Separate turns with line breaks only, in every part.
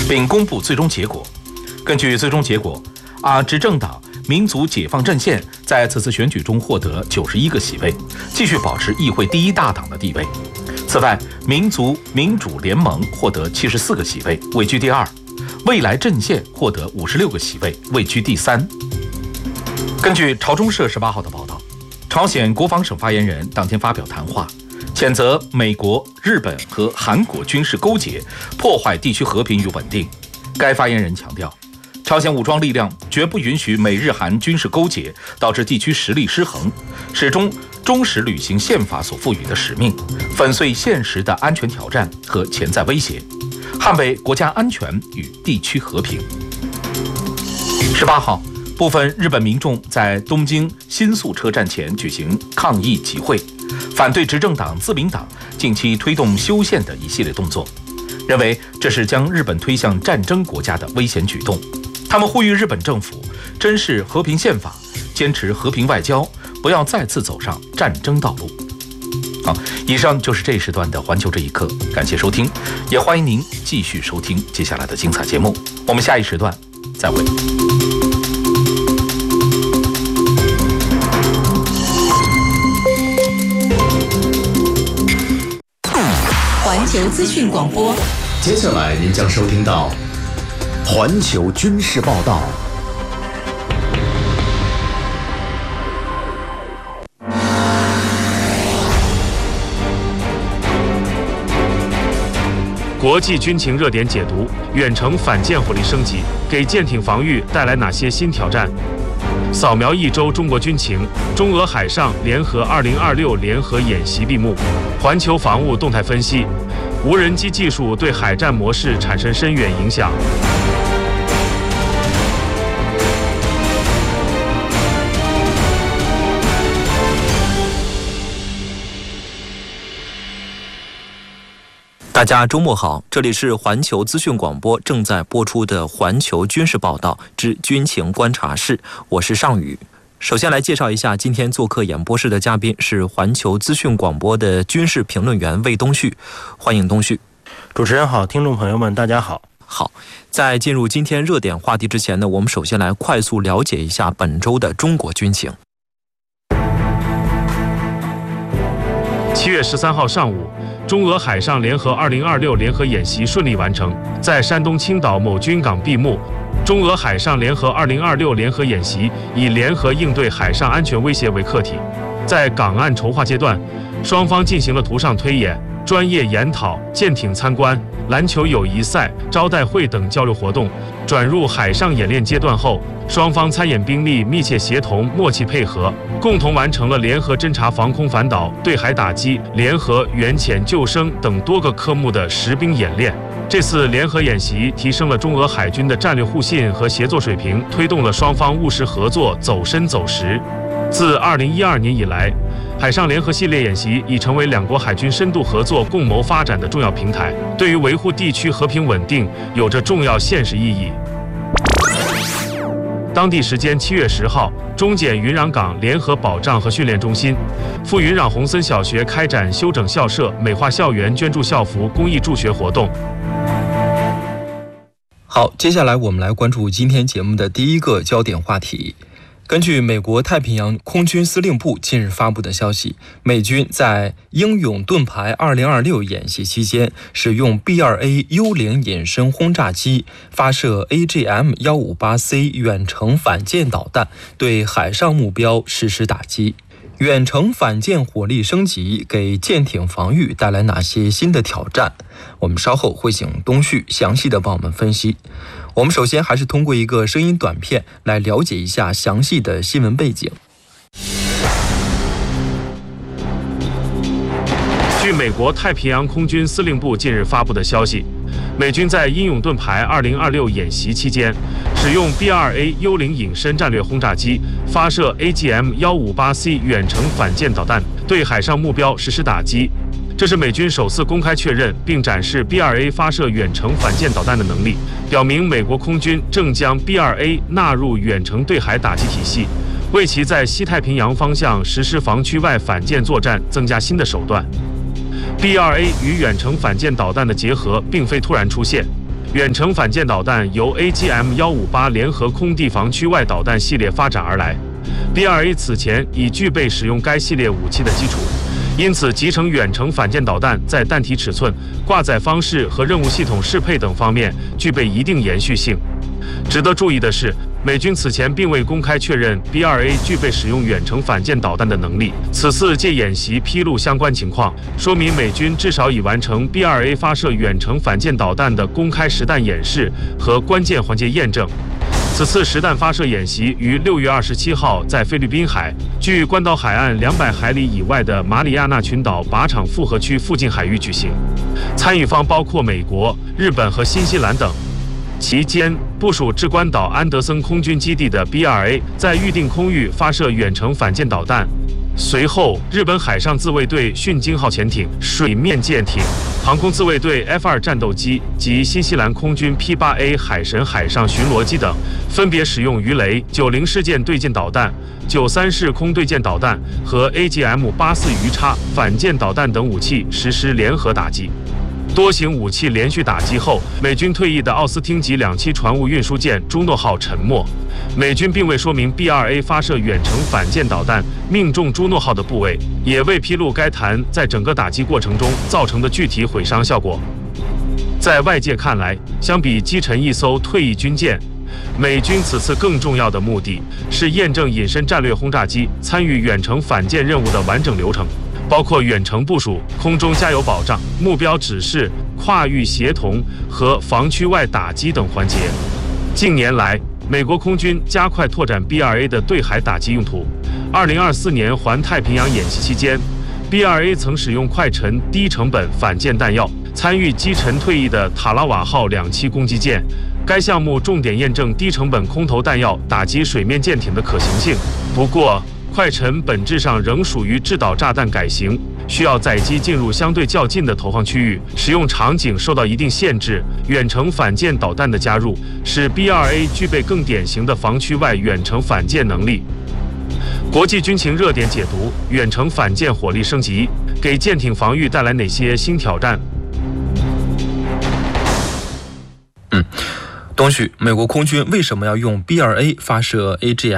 并公布最终结果。根据最终结果，执政党民族解放阵线在此次选举中获得91个席位，继续保持议会第一大党的地位。此外，民族民主联盟获得74个席位，位居第二；未来阵线获得56个席位，位居第三。根据朝中社18号的报道，朝鲜国防省发言人当天发表谈话，谴责美国、日本和韩国军事勾结，破坏地区和平与稳定。该发言人强调，朝鲜武装力量绝不允许美日韩军事勾结导致地区实力失衡，始终忠实履行宪法所赋予的使命，粉碎现实的安全挑战和潜在威胁，捍卫国家安全与地区和平。18号，部分日本民众在东京新宿车站前举行抗议集会，反对执政党自民党近期推动修宪的一系列动作，认为这是将日本推向战争国家的危险举动。他们呼吁日本政府珍视和平宪法，坚持和平外交，不要再次走上战争道路。好，以上就是这一时段的环球这一刻，感谢收听，也欢迎您继续收听接下来的精彩节目。我们下一时段再会。
环球资讯广播，
接下来您将收听到环球军事报道。
国际军情热点解读：远程反舰火力升级，给舰艇防御带来哪些新挑战？扫描一周中国军情，中俄海上联合2026联合演习闭幕。环球防务动态分析：无人机技术对海战模式产生深远影响。
大家周末好，这里是环球资讯广播正在播出的环球军事报道之军情观察室，我是尚宇。首先来介绍一下今天做客演播室的嘉宾是环球资讯广播的军事评论员魏东旭，欢迎东旭。
主持人好，听众朋友们大家好。
好，在进入今天热点话题之前呢，我们首先来快速了解一下本周的中国军情。
7月13号上午，中俄海上联合2026联合演习顺利完成，在山东青岛某军港闭幕。中俄海上联合2026联合演习以联合应对海上安全威胁为课题，在港岸筹划阶段，双方进行了图上推演、专业研讨、舰艇参观、篮球友谊赛、招待会等交流活动。转入海上演练阶段后，双方参演兵力密切协同、默契配合，共同完成了联合侦察、防空、反导、对海打击、联合远潜救生等多个科目的实兵演练。这次联合演习提升了中俄海军的战略互信和协作水平，推动了双方务实合作走深走实。自2012年以来，海上联合系列演习已成为两国海军深度合作、共谋发展的重要平台，对于维护地区和平稳定有着重要现实意义。当地时间7月10号，中检云壤港联合保障和训练中心、赴云壤洪森小学开展修整校舍、美化校园、捐助校服公益助学活动。
好，接下来我们来关注今天节目的第一个焦点话题。根据美国太平洋空军司令部近日发布的消息，美军在英勇盾牌2026演习期间，使用 B-2A 幽灵隐身轰炸机发射 AGM-158C 远程反舰导弹，对海上目标实施打击。远程反舰火力升级给舰艇防御带来哪些新的挑战？我们稍后会请东旭详细的帮我们分析。我们首先还是通过一个声音短片来了解一下详细的新闻背景。
据美国太平洋空军司令部近日发布的消息，美军在英勇盾牌2026演习期间，使用 B-2A 幽灵隐身战略轰炸机发射 AGM-158C 远程反舰导弹，对海上目标实施打击。这是美军首次公开确认并展示 B-2A 发射远程反舰导弹的能力，表明美国空军正将 B-2A 纳入远程对海打击体系，为其在西太平洋方向实施防区外反舰作战增加新的手段。B-2A 与远程反舰导弹的结合并非突然出现， 远程反舰导弹由 AGM-158 联合空地防区外导弹系列发展而来。B2A 此前已具备使用该系列武器的基础，因此集成远程反舰导弹在弹体尺寸、挂载方式和任务系统适配等方面具备一定延续性。值得注意的是，美军此前并未公开确认 B2A 具备使用远程反舰导弹的能力。此次借演习披露相关情况，说明美军至少已完成 B2A 发射远程反舰导弹的公开实弹演示和关键环节验证。此次实弹发射演习于6月27号在菲律宾海，距关岛海岸200海里以外的马里亚纳群岛靶场复合区附近海域举行。参与方包括美国、日本和新西兰等。期间，部署至关岛安德森空军基地的 B2A 在预定空域发射远程反舰导弹。随后，日本海上自卫队训鲸号潜艇、水面舰艇、航空自卫队 F2 战斗机及新西兰空军 P8A 海神海上巡逻机等，分别使用鱼雷、90式舰对舰导弹、93式空对舰导弹和 AGM-84 鱼叉反舰导弹等武器实施联合打击。多型武器连续打击后，美军退役的奥斯汀级2栖船坞运输舰朱诺号沉没。美军并未说明 B2A 发射远程反舰导弹命中朱诺号的部位，也未披露该弹在整个打击过程中造成的具体毁伤效果。在外界看来，相比击沉一艘退役军舰，美军此次更重要的目的是验证隐身战略轰炸机参与远程反舰任务的完整流程，包括远程部署、空中加油保障、目标指示、跨域协同和防区外打击等环节。近年来，美国空军加快拓展 B2A 的对海打击用途。2024年环太平洋演习期间， B2A 曾使用快沉低成本反舰弹药，参与击沉退役的塔拉瓦号2栖攻击舰。该项目重点验证低成本空投弹药打击水面舰艇的可行性。不过，快沉本质上仍属于制导炸弹改型，需要载机进入相对较近的投放区域，使用场景受到一定限制。远程反舰导弹的加入，使 B2A 具备更典型的防区外远程反舰能力。国际军情热点解读：远程反舰火力升级，给舰艇防御带来哪些新挑战？
东旭，美国空军为什么要用 B2A 发射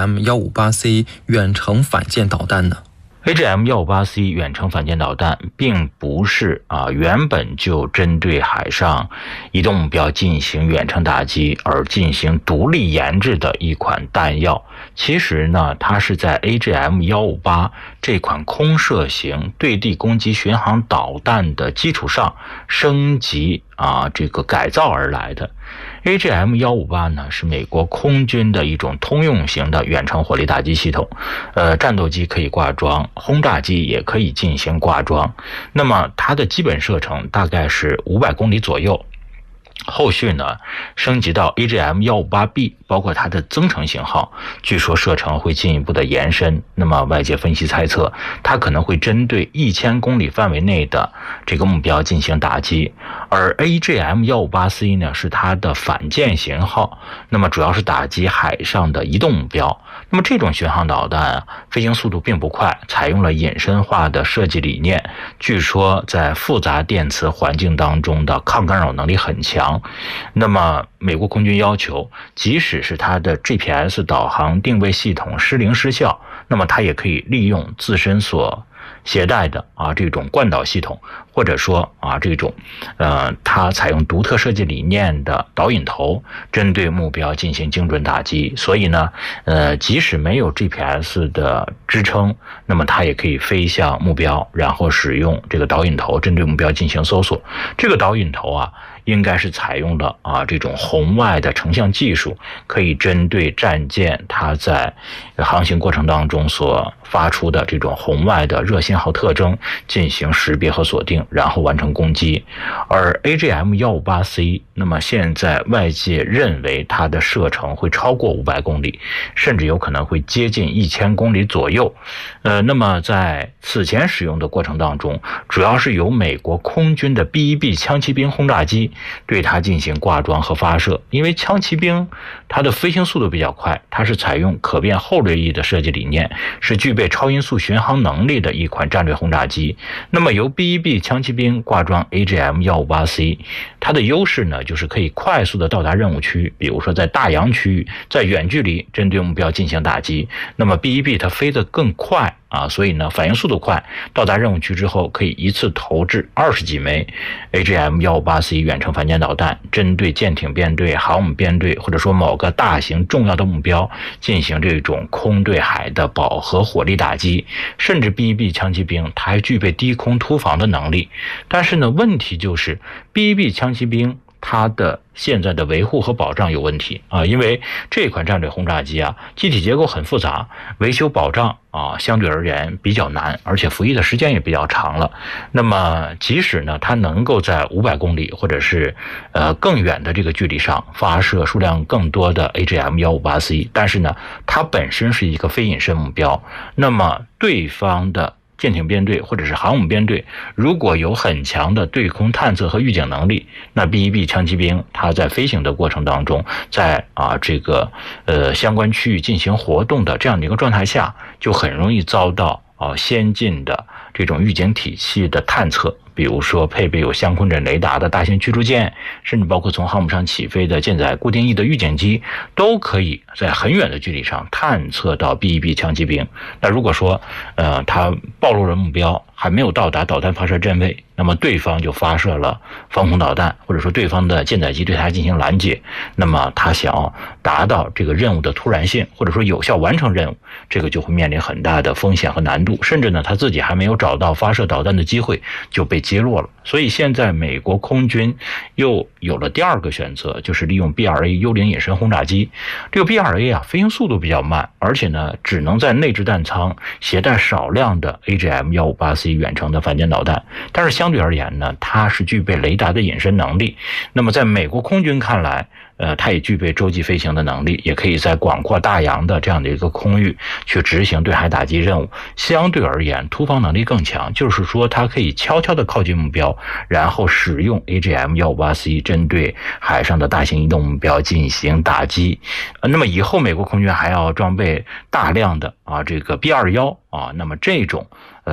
AGM-158C 远程反舰导弹呢？
AGM-158C 远程反舰导弹并不是原本就针对海上移动目标进行远程打击而进行独立研制的一款弹药。其实呢，它是在 AGM-158 这款空射型对地攻击巡航导弹的基础上升级这个改造而来的。AGM-158 呢是美国空军的一种通用型的远程火力打击系统，战斗机可以挂装，轰炸机也可以进行挂装。那么它的基本射程大概是500公里左右。后续呢，升级到 AGM-158B， 包括它的增程型号，据说射程会进一步的延伸。那么外界分析猜测，它可能会针对1000公里范围内的这个目标进行打击。而 AGM-158C 呢，是它的反舰型号，那么主要是打击海上的移动目标。那么这种巡航导弹飞行速度并不快，采用了隐身化的设计理念，据说在复杂电磁环境当中的抗干扰能力很强。那么美国空军要求，即使是它的 GPS 导航定位系统失灵失效，那么它也可以利用自身所携带的这种惯导系统，或者说这种它采用独特设计理念的导引头，针对目标进行精准打击。所以呢即使没有 GPS 的支撑，那么它也可以飞向目标，然后使用这个导引头针对目标进行搜索。这个导引头应该是采用了这种红外的成像技术，可以针对战舰它在航行过程当中所发出的这种红外的热信号特征进行识别和锁定，然后完成攻击。而 AGM-158C 那么现在外界认为它的射程会超过500公里，甚至有可能会接近1000公里左右。那么在此前使用的过程当中，主要是由美国空军的 B-1B 枪骑兵轰炸机对它进行挂装和发射。因为枪骑兵它的飞行速度比较快，它是采用可变后掠翼的设计理念，是具备超音速巡航能力的一款战略轰炸机。那么由 B-1B 枪骑兵挂装 AGM-158C， 它的优势呢就是可以快速的到达任务区，比如说在大洋区域，在远距离针对目标进行打击。那么 B-1B 它飞得更快所以呢反应速度快，到达任务区之后可以一次投掷20几枚 AGM-158C 远程反舰导弹，针对舰艇编队、航母编队或者说某个大型重要的目标进行这种空对海的饱和火力打击。甚至 B-1B 枪骑兵它还具备低空突防的能力。但是呢问题就是 B-1B 枪骑兵它的现在的维护和保障有问题因为这款战略轰炸机机体结构很复杂，维修保障相对而言比较难，而且服役的时间也比较长了。那么即使呢它能够在500公里或者是更远的这个距离上发射数量更多的 AGM-158C， 但是呢它本身是一个非隐身目标，那么对方的舰艇编队或者是航母编队如果有很强的对空探测和预警能力，那 B-1B 枪骑兵它在飞行的过程当中，在这个相关区域进行活动的这样的一个状态下，就很容易遭到先进的这种预警体系的探测。比如说配备有相控阵雷达的大型驱逐舰，甚至包括从航母上起飞的舰载固定翼的预警机，都可以在很远的距离上探测到 B-1B 枪骑兵。那如果说它暴露了目标，还没有到达导弹发射阵位，那么对方就发射了防空导弹，或者说对方的舰载机对它进行拦截，那么它想要达到这个任务的突然性，或者说有效完成任务，这个就会面临很大的风险和难度，甚至呢他自己还没有找到发射导弹的机会就被击落了。所以现在美国空军又有了第二个选择，就是利用 B-2A 幽灵隐身轰炸机。这个 B-2A 飞行速度比较慢，而且呢只能在内置弹舱携带少量的 AGM-158C 远程的反舰导弹，但是相对而言呢它是具备雷达的隐身能力。那么在美国空军看来它也具备洲际飞行的能力，也可以在广阔大洋的这样的一个空域去执行对海打击任务，相对而言突防能力更强，就是说它可以悄悄地靠近目标，然后使用 AGM-158C 针对海上的大型移动目标进行打击。那么以后美国空军还要装备大量的这个 B-21那么这种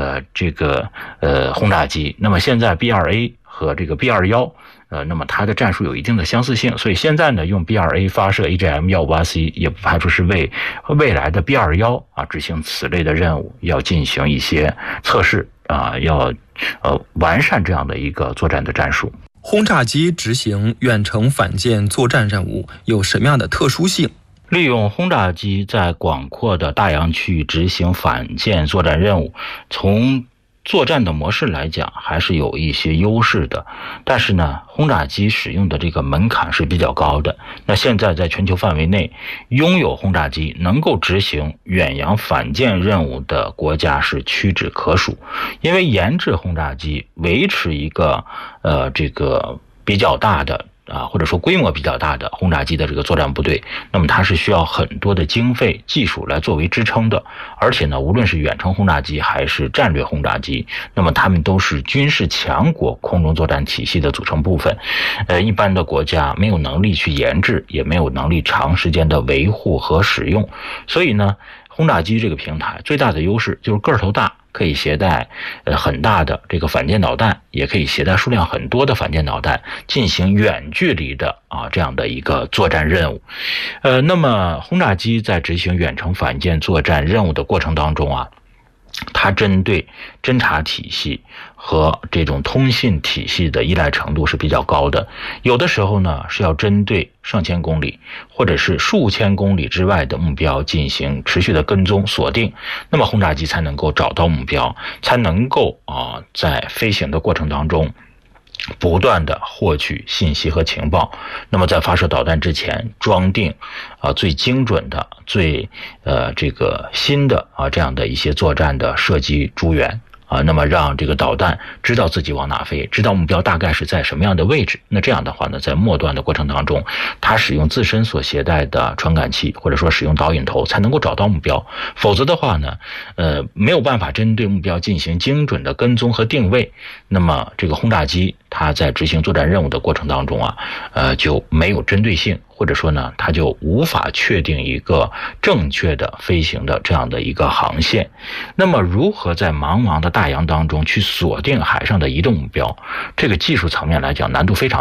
轰炸机，那么现在 B-2A 和这个 B-21那么它的战术有一定的相似性，所以现在呢用 B-2A 发射 AGM-158C 也不排除是为未来的 B-21执行此类的任务要进行一些测试要完善这样的一个作战的战术。
轰炸机执行远程反舰作战任务有什么样的特殊性？
利用轰炸机在广阔的大洋区域执行反舰作战任务，从作战的模式来讲还是有一些优势的，但是呢轰炸机使用的这个门槛是比较高的。那现在在全球范围内拥有轰炸机能够执行远洋反舰任务的国家是屈指可数，因为研制轰炸机维持一个这个比较大的或者说规模比较大的轰炸机的这个作战部队，那么它是需要很多的经费技术来作为支撑的。而且呢无论是远程轰炸机还是战略轰炸机，那么它们都是军事强国空中作战体系的组成部分。一般的国家没有能力去研制，也没有能力长时间的维护和使用，所以呢轰炸机这个平台最大的优势就是个头大，可以携带很大的这个反舰导弹，也可以携带数量很多的反舰导弹进行远距离的这样的一个作战任务。那么轰炸机在执行远程反舰作战任务的过程当中它针对侦察体系和这种通信体系的依赖程度是比较高的，有的时候呢是要针对上千公里或者是数千公里之外的目标进行持续的跟踪锁定，那么轰炸机才能够找到目标，才能够在飞行的过程当中不断的获取信息和情报，那么在发射导弹之前装定最精准的最这个新的这样的一些作战的射击诸元那么让这个导弹知道自己往哪飞，知道目标大概是在什么样的位置。那这样的话呢在末端的过程当中，它使用自身所携带的传感器或者说使用导引头才能够找到目标，否则的话呢没有办法针对目标进行精准的跟踪和定位，那么这个轰炸机它在执行作战任务的过程当中就没有针对性，或者说呢它就无法确定一个正确的飞行的这样的一个航线。那么如何在茫茫的大洋当中去锁定海上的移动目标，这个技术层面来讲难度非常大。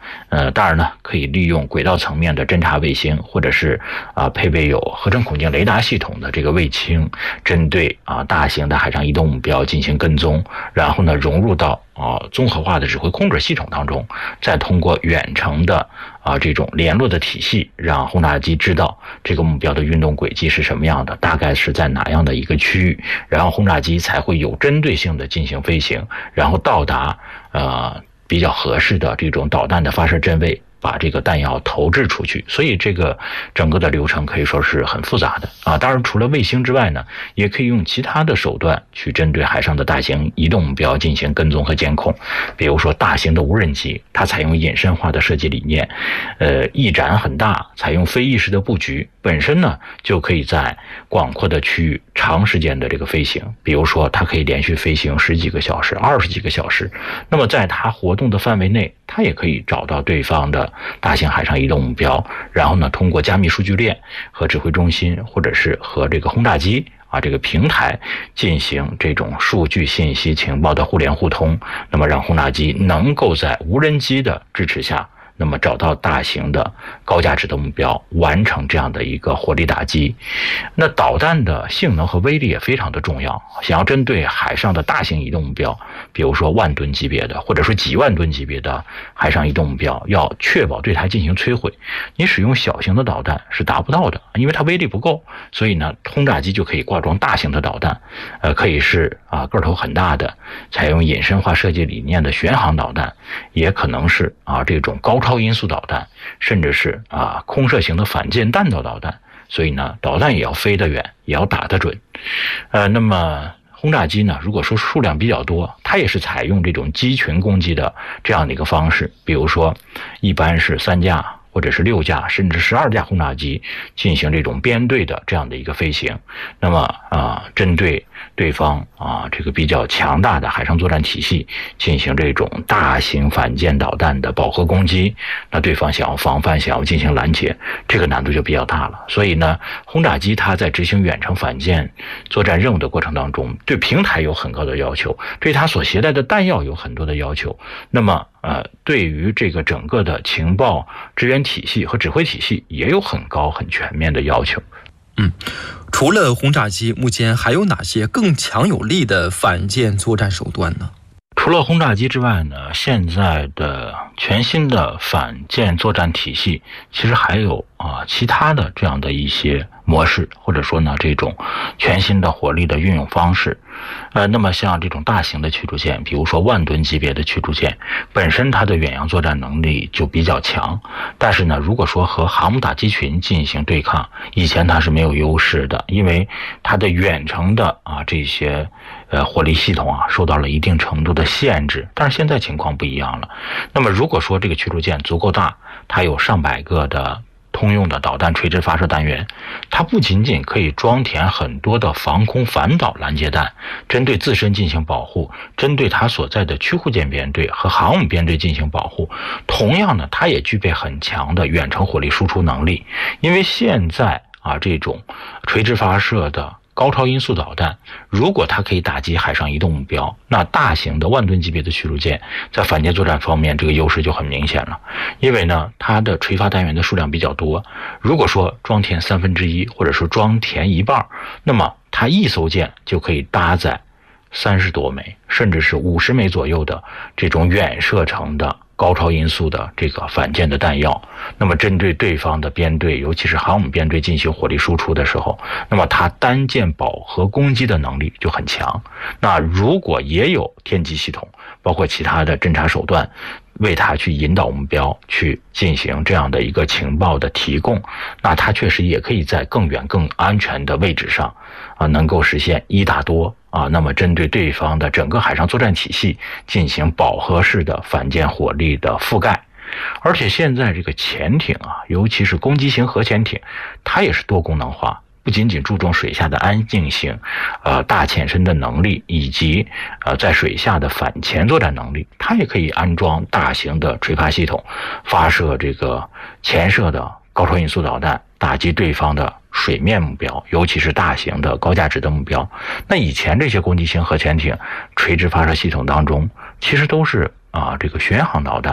当然呢，可以利用轨道层面的侦察卫星，或者是配备有合成孔径雷达系统的这个卫星，针对大型的海上移动目标进行跟踪，然后呢融入到综合化的指挥控制系统当中，再通过远程的这种联络的体系，让轰炸机知道这个目标的运动轨迹是什么样的，大概是在哪样的一个区域，然后轰炸机才会有针对性的进行飞行，然后到达比较合适的这种导弹的发射阵位，把这个弹药投掷出去。所以这个整个的流程可以说是很复杂的当然除了卫星之外呢，也可以用其他的手段去针对海上的大型移动目标进行跟踪和监控。比如说大型的无人机，它采用隐身化的设计理念，翼展很大，采用非意识的布局，本身呢就可以在广阔的区域长时间的这个飞行。比如说它可以连续飞行10几个小时、20几个小时，那么在它活动的范围内，它也可以找到对方的大型海上移动目标，然后呢通过加密数据链和指挥中心，或者是和这个轰炸机这个平台进行这种数据信息情报的互联互通，那么让轰炸机能够在无人机的支持下，那么找到大型的高价值的目标，完成这样的一个火力打击。那导弹的性能和威力也非常的重要，想要针对海上的大型移动目标，比如说万吨级别的，或者说几万吨级别的海上移动目标，要确保对它进行摧毁，你使用小型的导弹是达不到的，因为它威力不够。所以呢，轰炸机就可以挂装大型的导弹，可以是个头很大的，采用隐身化设计理念的巡航导弹，也可能是这种高超音速导弹，甚至是空射型的反舰弹道导弹。所以呢，导弹也要飞得远，也要打得准。那么轰炸机呢，如果说数量比较多，它也是采用这种机群攻击的这样的一个方式，比如说一般是3架或者是6架甚至12架轰炸机进行这种编队的这样的一个飞行。那么针对对方这个比较强大的海上作战体系进行这种大型反舰导弹的饱和攻击，那对方想要防范，想要进行拦截，这个难度就比较大了。所以呢，轰炸机它在执行远程反舰作战任务的过程当中，对平台有很高的要求，对它所携带的弹药有很多的要求。那么对于这个整个的情报支援体系和指挥体系也有很高很全面的要求。
除了轰炸机，目前还有哪些更强有力的反舰作战手段呢？
除了轰炸机之外呢，现在的全新的反舰作战体系其实还有其他的这样的一些模式，或者说呢这种全新的火力的运用方式。那么像这种大型的驱逐舰，比如说万吨级别的驱逐舰，本身它的远洋作战能力就比较强，但是呢，如果说和航母打击群进行对抗，以前它是没有优势的，因为它的远程的这些火力系统受到了一定程度的限制。但是现在情况不一样了，那么如果说这个驱逐舰足够大，它有上百个的通用的导弹垂直发射单元，它不仅仅可以装填很多的防空反导拦截弹，针对自身进行保护，针对它所在的驱护舰编队和航母编队进行保护。同样呢，它也具备很强的远程火力输出能力，因为现在这种垂直发射的高超音速导弹，如果它可以打击海上移动目标，那大型的万吨级别的驱逐舰在反舰作战方面这个优势就很明显了。因为呢，它的垂发单元的数量比较多，如果说装填1/3或者说装填一半，那么它一艘舰就可以搭载30多枚甚至是50枚左右的这种远射程的高超音速的这个反舰的弹药。那么针对对方的编队，尤其是航母编队进行火力输出的时候，那么它单舰饱和攻击的能力就很强。那如果也有天基系统，包括其他的侦察手段，为它去引导目标，去进行这样的一个情报的提供，那它确实也可以在更远更安全的位置上能够实现1打多那么针对对方的整个海上作战体系进行饱和式的反舰火力的覆盖。而且现在这个潜艇尤其是攻击型核潜艇，它也是多功能化，不仅仅注重水下的安静性，大潜深的能力，以及在水下的反潜作战能力，它也可以安装大型的垂发系统，发射这个潜射的高超音速导弹，打击对方的水面目标，尤其是大型的高价值的目标。那以前这些攻击型核潜艇垂直发射系统当中，其实都是这个巡航导弹，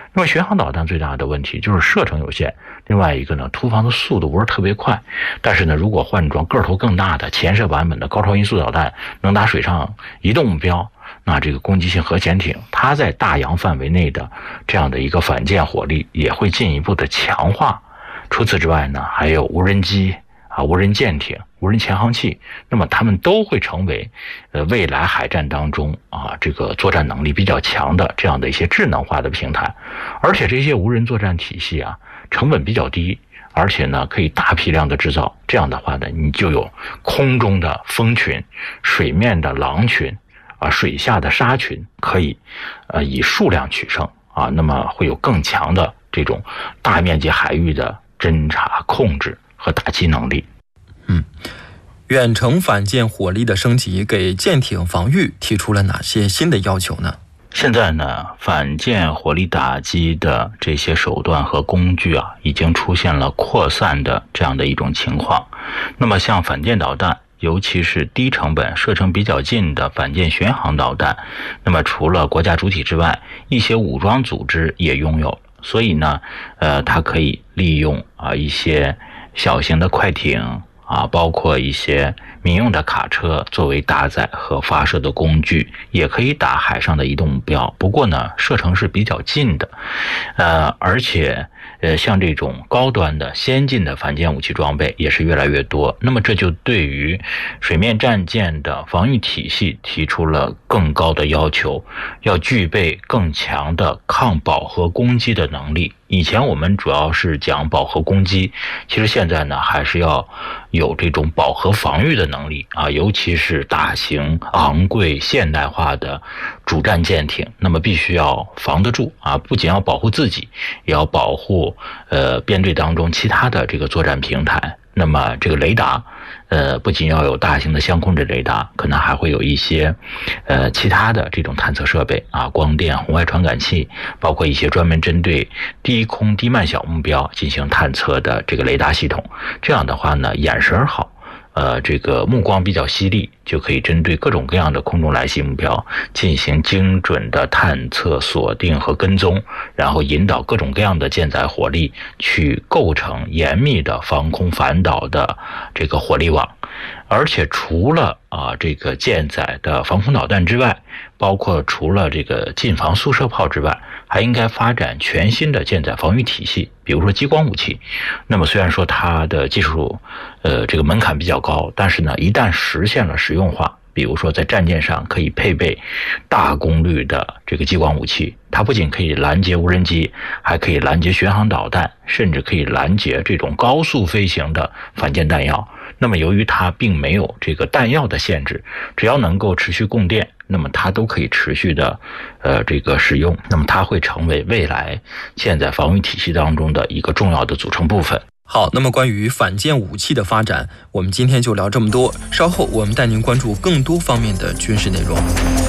那么巡航导弹最大的问题就是射程有限，另外一个呢，突防的速度不是特别快。但是呢，如果换装个头更大的前射版本的高超音速导弹，能打水上移动目标，那这个攻击性核潜艇它在大洋范围内的这样的一个反舰火力也会进一步的强化。除此之外呢，还有无人机无人舰艇、无人潜航器，那么它们都会成为未来海战当中这个作战能力比较强的这样的一些智能化的平台。而且这些无人作战体系成本比较低，而且呢可以大批量的制造。这样的话呢，你就有空中的蜂群、水面的狼群水下的鲨群，可以以数量取胜那么会有更强的这种大面积海域的侦察、控制和打击能力。
远程反舰火力的升级给舰艇防御提出了哪些新的要求呢？
现在呢，反舰火力打击的这些手段和工具已经出现了扩散的这样的一种情况。那么像反舰导弹，尤其是低成本、射程比较近的反舰巡航导弹，那么除了国家主体之外，一些武装组织也拥有。所以呢，它可以利用一些小型的快艇包括一些民用的卡车作为搭载和发射的工具，也可以打海上的移动目标。不过呢，射程是比较近的，而且像这种高端的先进的反舰武器装备也是越来越多。那么这就对于水面战舰的防御体系提出了更高的要求，要具备更强的抗饱和攻击的能力。以前我们主要是讲饱和攻击，其实现在呢还是要有这种饱和防御的能力尤其是大型昂贵现代化的主战舰艇，那么必须要防得住不仅要保护自己，也要保护编队当中其他的这个作战平台。那么这个雷达不仅要有大型的相控阵雷达，可能还会有一些其他的这种探测设备光电、红外传感器，包括一些专门针对低空低慢小目标进行探测的这个雷达系统。这样的话呢，眼神好，这个目光比较犀利，就可以针对各种各样的空中来袭目标进行精准的探测、锁定和跟踪，然后引导各种各样的舰载火力去构成严密的防空反导的这个火力网。而且除了这个舰载的防空导弹之外，包括除了这个近防速射炮之外，还应该发展全新的舰载防御体系，比如说激光武器。那么虽然说它的技术这个门槛比较高，但是呢，一旦实现了实用化，比如说在战舰上可以配备大功率的这个激光武器，它不仅可以拦截无人机，还可以拦截巡航导弹，甚至可以拦截这种高速飞行的反舰弹药。那么由于它并没有这个弹药的限制，只要能够持续供电，那么它都可以持续的这个使用，那么它会成为未来舰载防御体系当中的一个重要的组成部分。
好，那么关于反舰武器的发展，我们今天就聊这么多。稍后我们带您关注更多方面的军事内容。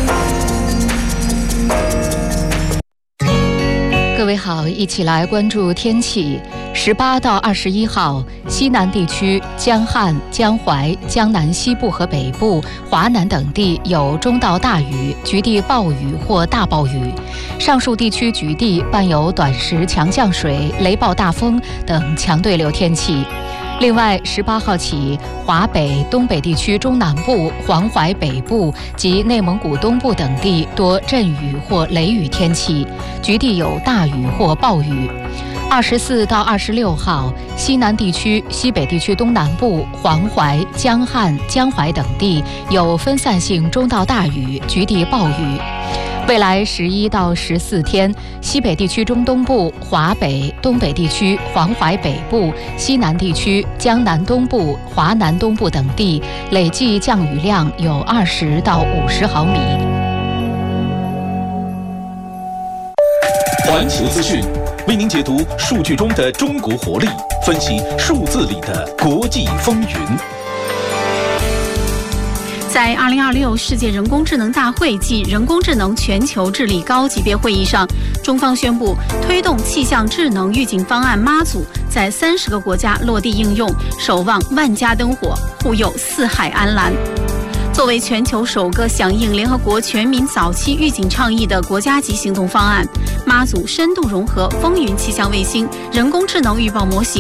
各位好，一起来关注天气。18到21号，西南地区江汉、江淮、江南西部和北部、华南等地有中到大雨，局地暴雨或大暴雨。上述地区局地伴有短时强降水、雷暴大风等强对流天气。另外，18号起，华北、东北地区中南部、黄淮北部及内蒙古东部等地多阵雨或雷雨天气，局地有大雨或暴雨。24到26号，西南地区、西北地区东南部、黄淮、江汉、江淮等地有分散性中到大雨，局地暴雨。未来11到14天，西北地区中东部、华北、东北地区、黄淮北部、西南地区、江南东部、华南东部等地累计降雨量有20到50毫米。
环球资讯为您解读数据中的中国活力，分析数字里的国际风云。
在2026世界人工智能大会暨人工智能全球治理高级别会议上，中方宣布推动气象智能预警方案妈祖在30个国家落地应用，守望万家灯火，护佑四海安澜。 作为全球首个响应联合国全民早期预警倡议的国家级行动方案，妈祖深度融合风云气象卫星、人工智能预报模型。